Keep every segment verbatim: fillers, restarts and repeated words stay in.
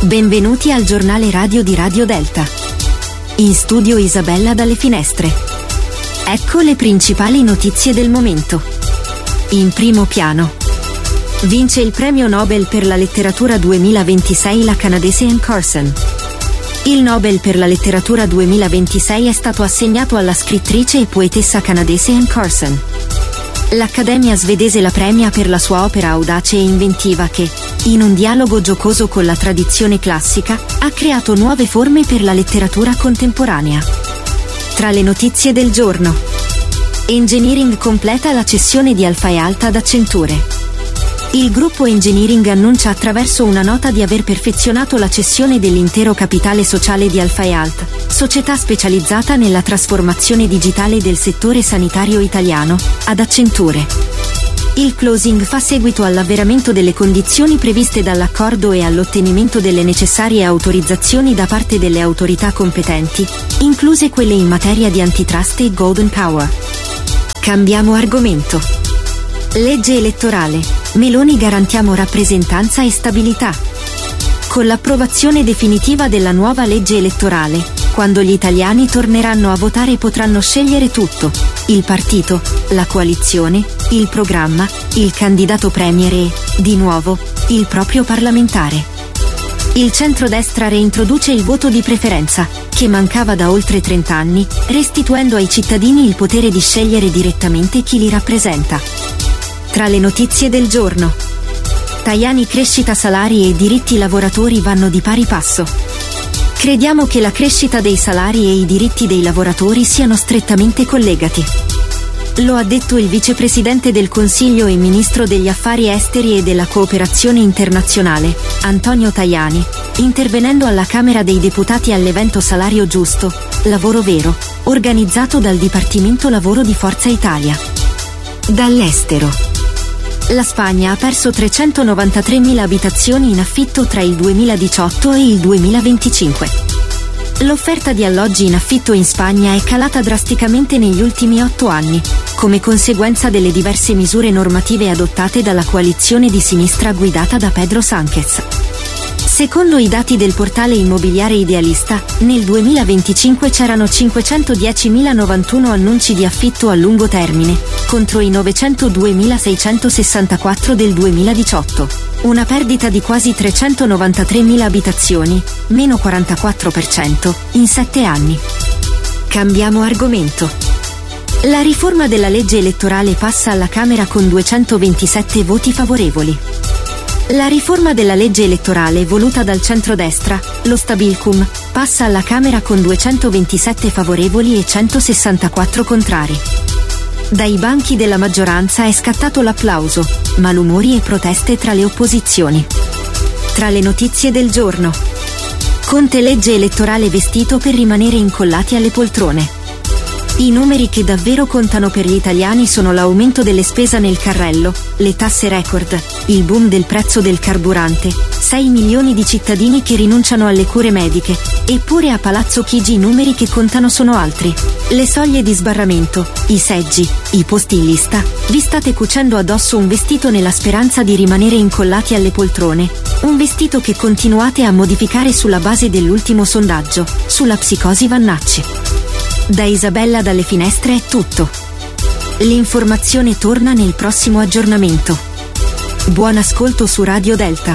Benvenuti al giornale radio di Radio Delta. In studio Isabella dalle Finestre. Ecco le principali notizie del momento. In primo piano. Vince il premio Nobel per la letteratura duemilaventisei la canadese Anne Carson. Il Nobel per la letteratura duemilaventisei è stato assegnato alla scrittrice e poetessa canadese Anne Carson. L'Accademia svedese la premia per la sua opera audace e inventiva che, in un dialogo giocoso con la tradizione classica, ha creato nuove forme per la letteratura contemporanea. Tra le notizie del giorno. Engineering completa la cessione di Alfa e Alta ad Accenture. Il gruppo Engineering annuncia attraverso una nota di aver perfezionato la cessione dell'intero capitale sociale di Alfa e Alta, società specializzata nella trasformazione digitale del settore sanitario italiano, ad Accenture. Il closing fa seguito all'avveramento delle condizioni previste dall'accordo e all'ottenimento delle necessarie autorizzazioni da parte delle autorità competenti, incluse quelle in materia di antitrust e golden power. Cambiamo argomento. Legge elettorale. Meloni garantiamo rappresentanza e stabilità. Con l'approvazione definitiva della nuova legge elettorale, quando gli italiani torneranno a votare potranno scegliere tutto: il partito, la coalizione, il programma, il candidato premier e, di nuovo, il proprio parlamentare. Il centrodestra reintroduce il voto di preferenza, che mancava da oltre trenta anni, restituendo ai cittadini il potere di scegliere direttamente chi li rappresenta. Tra le notizie del giorno. Tajani: crescita salari e diritti lavoratori vanno di pari passo. Crediamo che la crescita dei salari e i diritti dei lavoratori siano strettamente collegati. Lo ha detto il vicepresidente del Consiglio e ministro degli Affari Esteri e della Cooperazione Internazionale, Antonio Tajani, intervenendo alla Camera dei Deputati all'evento Salario Giusto, Lavoro Vero, organizzato dal Dipartimento Lavoro di Forza Italia. Dall'estero. La Spagna ha perso trecentonovantatremila abitazioni in affitto tra il duemiladiciotto e il duemilaventicinque. L'offerta di alloggi in affitto in Spagna è calata drasticamente negli ultimi otto anni, come conseguenza delle diverse misure normative adottate dalla coalizione di sinistra guidata da Pedro Sánchez. Secondo i dati del portale immobiliare Idealista, nel duemilaventicinque c'erano cinquecentodiecimilanovantuno annunci di affitto a lungo termine, contro i novecentoduemilaseicentosessantaquattro del duemiladiciotto. Una perdita di quasi trecentonovantatremila abitazioni, meno quarantaquattro per cento, in sette anni. Cambiamo argomento. La riforma della legge elettorale passa alla Camera con duecentoventisette voti favorevoli. La riforma della legge elettorale voluta dal centrodestra, lo Stabilcum, passa alla Camera con duecentoventisette favorevoli e centosessantaquattro contrari. Dai banchi della maggioranza è scattato l'applauso, malumori e proteste tra le opposizioni. Tra le notizie del giorno. Conte: legge elettorale vestito per rimanere incollati alle poltrone. I numeri che davvero contano per gli italiani sono l'aumento delle spese nel carrello, le tasse record, il boom del prezzo del carburante, sei milioni di cittadini che rinunciano alle cure mediche, eppure a Palazzo Chigi i numeri che contano sono altri. Le soglie di sbarramento, i seggi, i posti in lista, vi state cucendo addosso un vestito nella speranza di rimanere incollati alle poltrone, un vestito che continuate a modificare sulla base dell'ultimo sondaggio, sulla psicosi Vannacci. Da Isabella dalle Finestre è tutto. L'informazione torna nel prossimo aggiornamento. Buon ascolto su Radio Delta.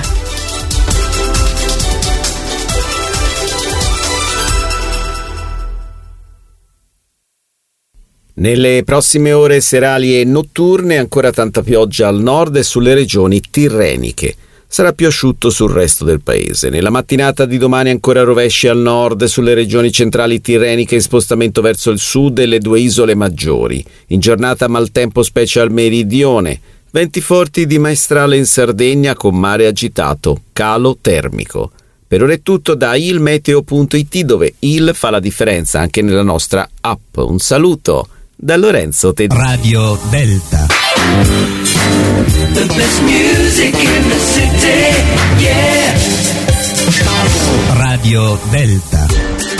Nelle prossime ore serali e notturne ancora tanta pioggia al nord e sulle regioni tirreniche. Sarà più asciutto sul resto del paese. Nella mattinata di domani ancora rovesci al nord sulle regioni centrali tirreniche in spostamento verso il sud e le due isole maggiori. In giornata maltempo specie al meridione. Venti forti di maestrale in Sardegna con mare agitato, calo termico. Per ora è tutto da ilmeteo punto it, dove il fa la differenza anche nella nostra app. Un saluto da Lorenzo Tedeschi. Radio Delta. The best music in the city, yeah. Radio Delta.